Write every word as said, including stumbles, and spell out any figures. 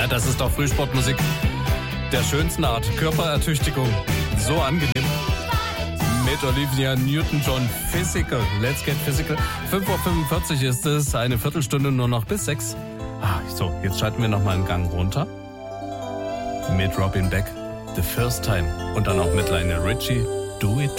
Ja, das ist doch Frühsportmusik der schönsten Art. Körperertüchtigung. So angenehm. Mit Olivia Newton-John. Physical. Let's get physical. fünf Uhr fünfundvierzig ist es. Eine Viertelstunde nur noch bis sechs. Ah, so, jetzt schalten wir nochmal einen Gang runter. Mit Robin Beck. The First Time. Und dann auch mit Lionel Richie. Do It